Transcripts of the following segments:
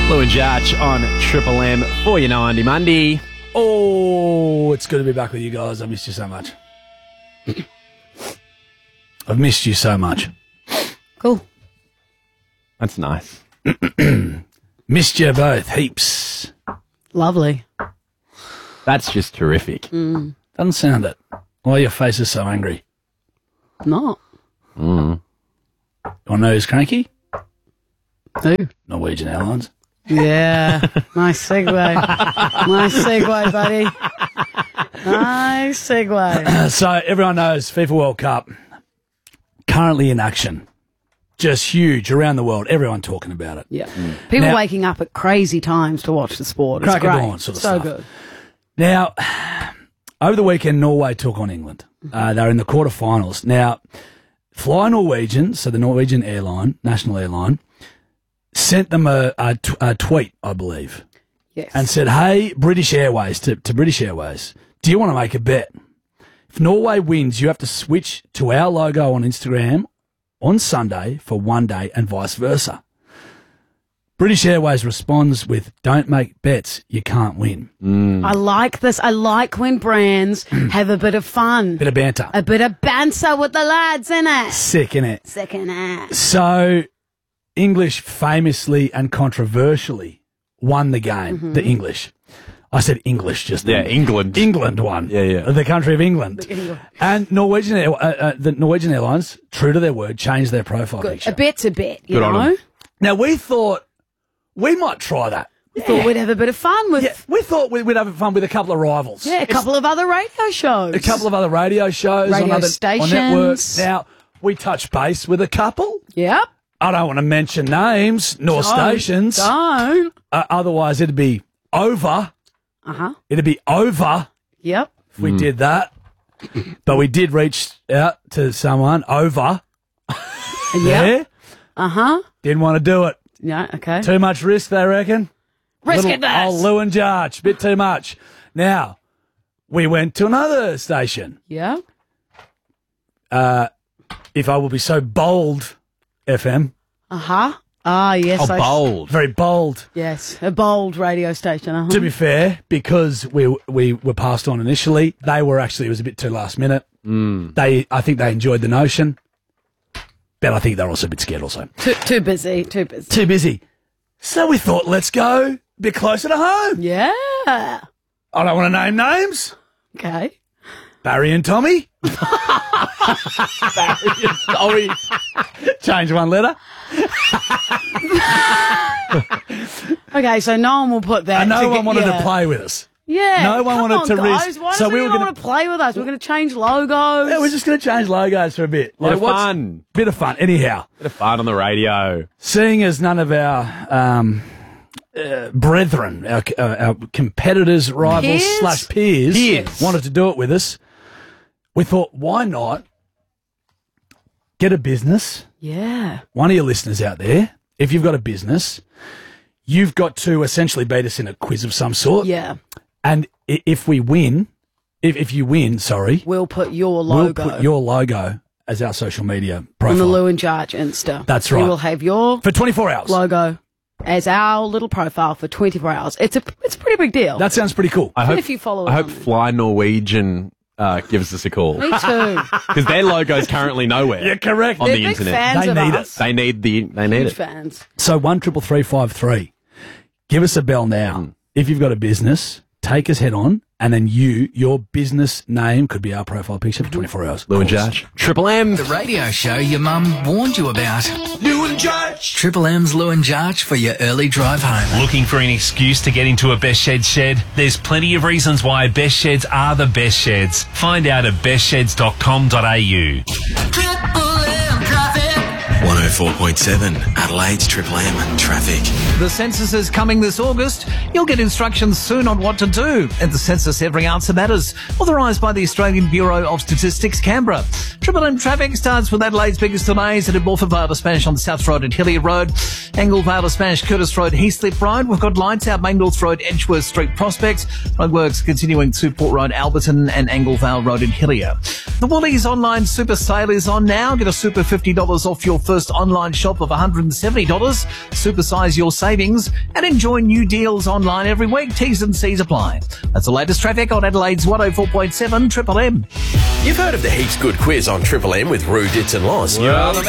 Lou and Jarch on Triple M for your 90 Monday. Oh, it's good to be back with you guys. I've missed you so much. I've missed you so much. Cool. That's nice. Missed you both heaps. Lovely. That's just terrific. Doesn't sound it. Why are your faces so angry? Not. You want to know who's cranky? Who? Norwegian Airlines. Yeah. Nice segue. Nice segue, buddy. Nice segue. So everyone knows FIFA World Cup currently in action. Just huge around the world. Everyone talking about it. Yeah. People Now- waking up at crazy times to watch the sport. It's Crack of great. dawn sort of so stuff. good. Now, over the weekend, Norway took on England. They're in the quarterfinals. Now, Fly Norwegian, so the Norwegian airline, national airline, sent them a tweet, I believe, Yes. and said, hey, British Airways, to British Airways, do you want to make a bet? If Norway wins, you have to switch to our logo on Instagram on Sunday for one day and vice versa. British Airways responds with, don't make bets, you can't win. I like this. I like when brands have a bit of fun. Bit of banter. A bit of banter with the lads, innit? Sick, innit? Second ass. So, English famously and controversially won the game. The English. I said English just then. Yeah, England. England won. Yeah. The country of England. And Norwegian, the Norwegian Airlines, true to their word, changed their profile Good. picture. A bet's a bet, you Good on know? 'em. Now, we thought we might try that. We thought we'd have a bit of fun with Yeah, we thought we'd have fun with a couple of rivals. a couple of other radio shows. A couple of other radio shows Radio on other stations. on networks. Now, we touched base with a couple. Yep. I don't want to mention names nor stations. Don't. Otherwise, it'd be over. Uh-huh. It'd be over Yep. if we did that. But we did reach out to someone over Yep. there. Uh-huh. Didn't want to do it. Yeah, okay. Too much risk, they reckon. Risk it, Oh, Lou and Jarch, bit too much. Now, we went to another station. Yeah. If I will be so bold, FM. Uh-huh. Ah, yes. Oh, bold. Very bold. Yes. A bold radio station. Uh-huh. To be fair, because we were passed on initially, they were actually, it was a bit too last minute. I think they enjoyed the notion, but I think they're also a bit scared also. Too busy. Too busy. Too busy. So we thought, let's go a bit closer to home. Yeah. I don't want to name names. Okay. Barry and Tommy. Barry and Tommy. Change one letter. Okay, so no one will put that. And no one wanted yeah. to play with us. Yeah. No one Come wanted on, to guys. risk. Why So does we were anyone gonna- want to play with us? We're going to change logos. Yeah, we're just going to change logos for a bit. Bit of what's- fun. Bit of fun. Anyhow, Bit of fun on the radio. seeing as none of our brethren, our competitors, rivals Peers? / peers Peers. wanted to do it with us, we thought, why not get a business? Yeah. One of your listeners out there, if you've got a business, you've got to essentially beat us in a quiz of some sort. Yeah. And if we win, if you win, sorry, We'll put your we'll logo put your logo as our social media on profile the Lou and Jarch Insta. That's We right. will have your for 24 hours. logo as our little profile for 24 hours. It's a pretty big deal. That sounds pretty cool. I hope, if you follow I us hope on- Fly Norwegian gives us a call. Me too. Because their logo is currently nowhere. You're correct. On They're the big internet. fans They of need us. They need Huge it. fans. So 133353. Give us a bell now. If you've got a business, take us head on, and then your business name could be our profile picture for 24 hours. Lou and Josh. Triple M. The radio show your mum warned you about. Lou and Jarch. Triple M's Lou and Jarch for your early drive home. Looking for an excuse to get into a Best Sheds shed? There's plenty of reasons why Best Sheds are the best sheds. Find out at bestsheds.com.au. Triple M traffic. 104.7 Adelaide's Triple M traffic. The census is coming this August. You'll get instructions soon on what to do. At the census, every answer matters. Authorised by the Australian Bureau of Statistics, Canberra. Triple M traffic starts with Adelaide's biggest delays at Morpeth Vale to Spanish on South Road and Hillier Road. Angle Vale to Spanish, Curtis Road, Heathslip Road. We've got lights out Main North Road, Edgeworth Street, Prospect. Roadworks continuing to Port Road, Alberton and Angle Vale Road in Hillier. The Woolies online super sale is on now. Get a super $50 off your first first online shop of $170. Supersize your savings and enjoy new deals online every week. T's and C's apply. That's the latest traffic on Adelaide's 104.7 Triple M. You've heard of the Heaps Good quiz on Triple M with Roo, Dits and Loz.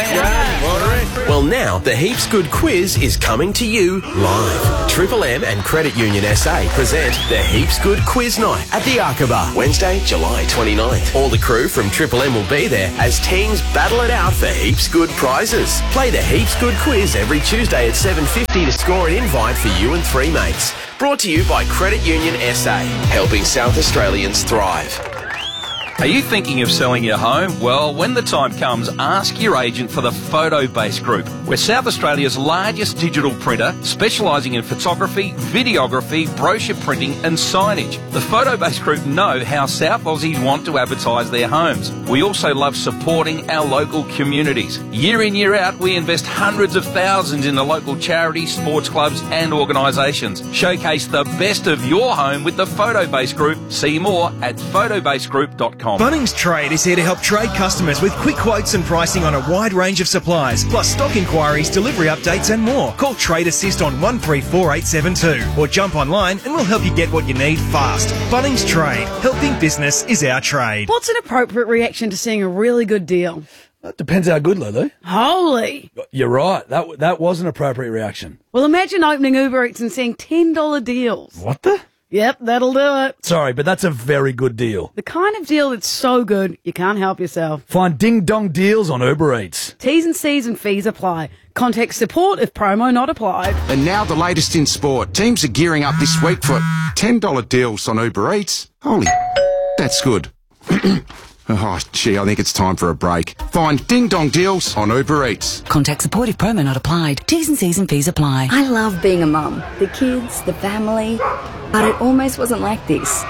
Well, now the Heaps Good quiz is coming to you live. Triple M and Credit Union SA present the Heaps Good Quiz Night at the Arkaba, Wednesday, July 29th. All the crew from Triple M will be there as teams battle it out for Heaps Good prizes. Play the Heaps Good quiz every Tuesday at 7:50 to score an invite for you and three mates. Brought to you by Credit Union SA, helping South Australians thrive. Are you thinking of selling your home? Well, when the time comes, ask your agent for the Photobase Group. We're South Australia's largest digital printer, specialising in photography, videography, brochure printing and signage. The Photobase Group know how South Aussies want to advertise their homes. We also love supporting our local communities. Year in, year out, we invest hundreds of thousands in the local charities, sports clubs and organisations. Showcase the best of your home with the Photobase Group. See more at photobasegroup.com. Bunnings Trade is here to help trade customers with quick quotes and pricing on a wide range of supplies, plus stock inquiries, delivery updates and more. Call Trade Assist on 134872 or jump online and we'll help you get what you need fast. Bunnings Trade. Helping business is our trade. What's an appropriate reaction to seeing a really good deal? That depends how good, Lulu. Holy! You're right. That was an appropriate reaction. Well, imagine opening Uber Eats and seeing $10 deals. What the? Yep, that'll do it. Sorry, but that's a very good deal. The kind of deal that's so good, you can't help yourself. Find ding-dong deals on Uber Eats. T's and C's and fees apply. Contact support if promo not applied. And now the latest in sport. Teams are gearing up this week for $10 deals on Uber Eats. Holy, that's good. Oh, gee, I think it's time for a break. Find ding-dong deals on Uber Eats. Contact support if promo not applied. T's and C's and fees apply. I love being a mum. The kids, the family. But it almost wasn't like this.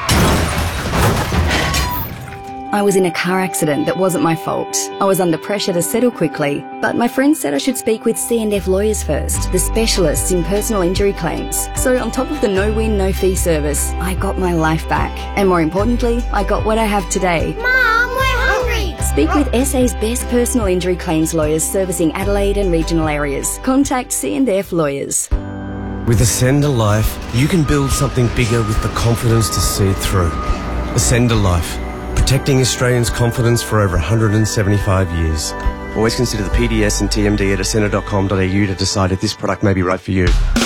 I was in a car accident that wasn't my fault. I was under pressure to settle quickly, but my friend said I should speak with C&F Lawyers first, the specialists in personal injury claims. So on top of the no-win, no-fee service, I got my life back. And more importantly, I got what I have today. Mom, we're hungry! Speak with SA's best personal injury claims lawyers servicing Adelaide and regional areas. Contact C&F Lawyers. With Ascender Life, you can build something bigger with the confidence to see it through. Ascender Life. Protecting Australians' confidence for over 175 years. Always consider the PDS and TMD at ascender.com.au to decide if this product may be right for you.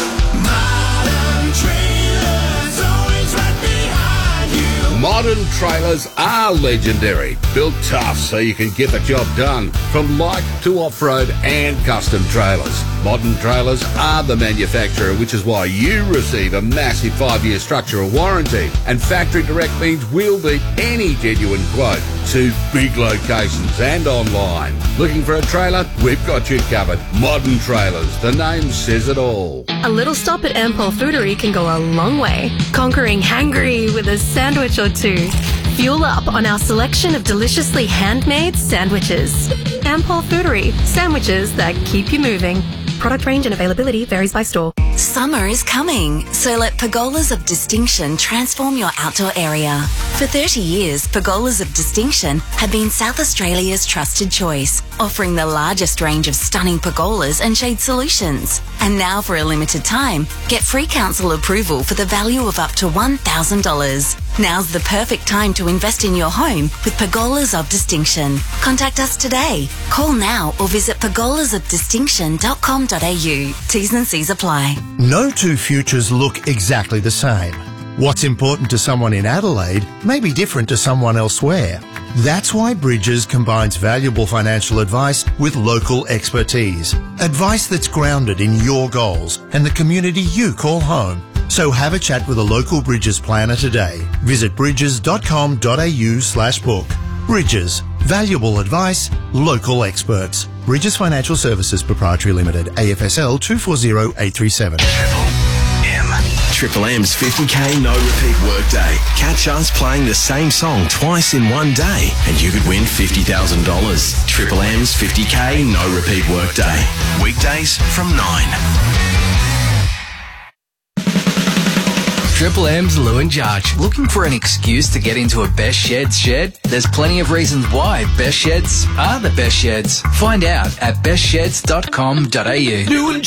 Modern trailers are legendary. Built tough so you can get the job done. From light to off-road and custom trailers. Modern Trailers are the manufacturer, which is why you receive a massive 5-year structural warranty. And factory direct means we'll beat any genuine quote. 2 big locations and online. Looking for a trailer? We've got you covered. Modern Trailers. The name says it all. A little stop at Ampol Foodery can go a long way, conquering hangry with a sandwich or two. Fuel up on our selection of deliciously handmade sandwiches. Ampol Foodery, sandwiches that keep you moving. Product range and availability varies by store. Summer is coming, so let Pergolas of Distinction transform your outdoor area. For 30 years, Pergolas of Distinction have been South Australia's trusted choice, offering the largest range of stunning pergolas and shade solutions. And now, for a limited time, get free council approval for the value of up to $1,000. Now's the perfect time to invest in your home with Pergolas of Distinction. Contact us today. Call now or visit pergolasofdistinction.com.au. T's and C's apply. No two futures look exactly the same. What's important to someone in Adelaide may be different to someone elsewhere. That's why Bridges combines valuable financial advice with local expertise. Advice that's grounded in your goals and the community you call home. So have a chat with a local Bridges planner today. Visit bridges.com.au/book. Bridges. Valuable advice, local experts. Bridges Financial Services Proprietary Limited, AFSL 240837. Triple M's 50k no repeat workday. Catch us playing the same song twice in one day and you could win $50,000. Triple M's 50k no repeat workday. Weekdays from 9. Triple M's Lou and Jarch. Looking for an excuse to get into a Best Sheds shed? There's plenty of reasons why Best Sheds are the best sheds. Find out at bestsheds.com.au.